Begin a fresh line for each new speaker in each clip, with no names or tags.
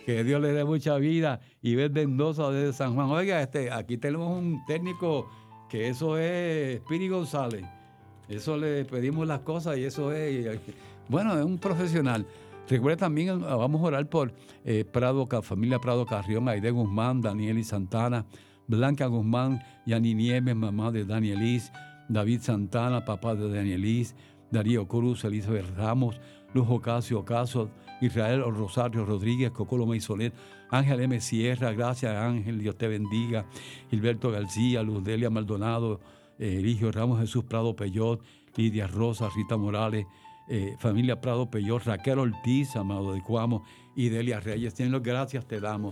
Que Dios le dé mucha vida. Ivette Mendoza desde San Juan. Oiga, aquí tenemos un técnico que eso es Piri González. Eso le pedimos las cosas y eso es... Bueno, es un profesional. Recuerda también, vamos a orar por familia Prado Carrión, Aide Guzmán, Daniel y Santana, Blanca Guzmán, Yani Nieves, mamá de Danielis, David Santana, papá de Danielis, Darío Cruz, Elizabeth Ramos, Luz Ocasio Ocaso, Israel Rosario Rodríguez, Cocolo Maisonet, Ángel M. Sierra, gracias Ángel, Dios te bendiga, Gilberto García, Luz Delia Maldonado, Eligio Ramos, Jesús Prado Peyot, Lidia Rosa, Rita Morales, familia Prado Peyot, Raquel Ortiz, amado de Cuamo, y Delia Reyes. Señor, gracias te damos.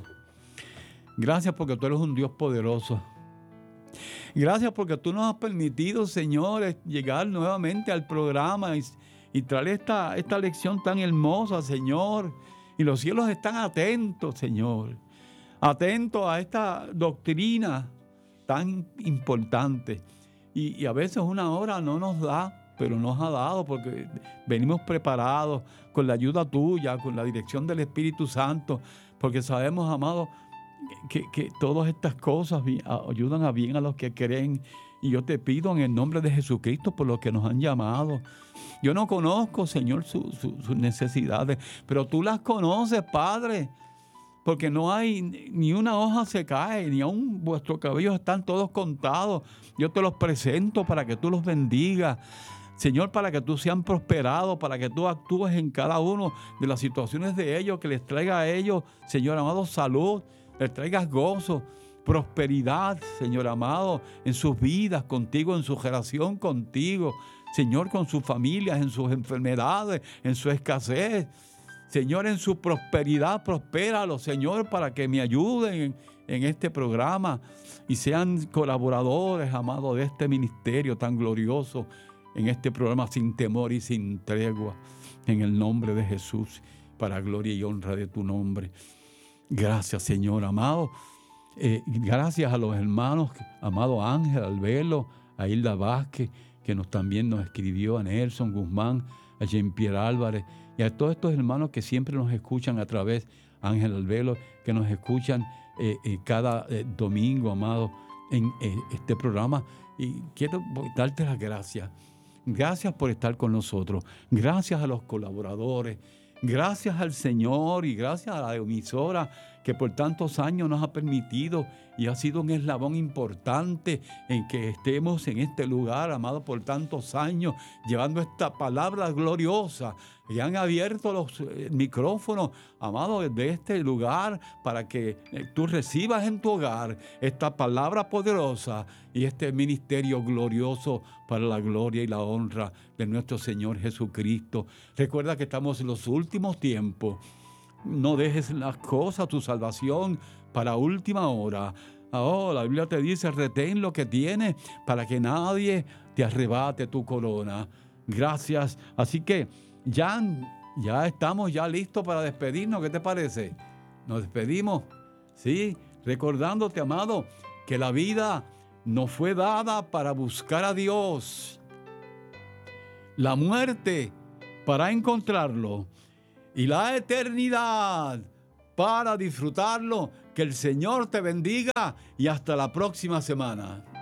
Gracias porque tú eres un Dios poderoso. Gracias porque tú nos has permitido, Señor, llegar nuevamente al programa y traer esta lección tan hermosa, Señor. Y los cielos están atentos, Señor. Atentos a esta doctrina tan importante. Y a veces una hora no nos da, pero nos ha dado porque venimos preparados con la ayuda tuya, con la dirección del Espíritu Santo, porque sabemos, amado, que todas estas cosas ayudan a bien a los que creen. Y yo te pido en el nombre de Jesucristo por los que nos han llamado. Yo no conozco, Señor, sus necesidades, pero tú las conoces, Padre. Porque no hay, ni una hoja se cae, ni aún vuestros cabellos están todos contados. Yo te los presento para que tú los bendigas. Señor, para que tú sean prosperados, para que tú actúes en cada uno de las situaciones de ellos, que les traiga a ellos, Señor amado, salud, les traigas gozo, prosperidad, Señor amado, en sus vidas contigo, en su relación contigo, Señor, con sus familias, en sus enfermedades, en su escasez. Señor, en su prosperidad, prospéralo, Señor, para que me ayuden en este programa y sean colaboradores, amados, de este ministerio tan glorioso, en este programa sin temor y sin tregua, en el nombre de Jesús, para gloria y honra de tu nombre. Gracias, Señor, amado. Gracias a los hermanos, amado Ángel Albelo, a Hilda Vázquez, que también nos escribió, a Nelson Guzmán, a Jean-Pierre Álvarez, y a todos estos hermanos que siempre nos escuchan a través, Ángel Albelo, que nos escuchan cada domingo, amado, en este programa. Y quiero darte las gracias. Gracias por estar con nosotros. Gracias a los colaboradores. Gracias al Señor y gracias a la emisora que por tantos años nos ha permitido y ha sido un eslabón importante en que estemos en este lugar, amado, por tantos años, llevando esta palabra gloriosa. Y han abierto los micrófonos, amado, de este lugar para que tú recibas en tu hogar esta palabra poderosa y este ministerio glorioso para la gloria y la honra de nuestro Señor Jesucristo. Recuerda que estamos en los últimos tiempos. No dejes las cosas, tu salvación, para última hora. La Biblia te dice, retén lo que tienes para que nadie te arrebate tu corona. Gracias. Así que ya estamos listos para despedirnos. ¿Qué te parece? Nos despedimos. Sí, recordándote, amado, que la vida nos fue dada para buscar a Dios. La muerte para encontrarlo. Y la eternidad para disfrutarlo. Que el Señor te bendiga y hasta la próxima semana.